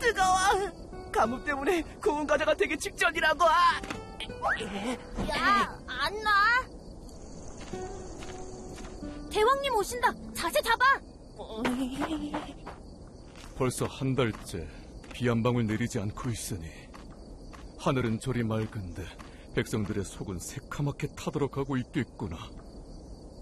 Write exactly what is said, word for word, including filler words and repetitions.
뜨거워. 가뭄 때문에 구운 과자가 되기 직전이라고. 아. 야, 안 나. 대왕님 오신다. 자세 잡아. 벌써 한 달째 비 한 방울 내리지 않고 있으니 하늘은 저리 맑은데 백성들의 속은 새카맣게 타들어가고 있겠구나.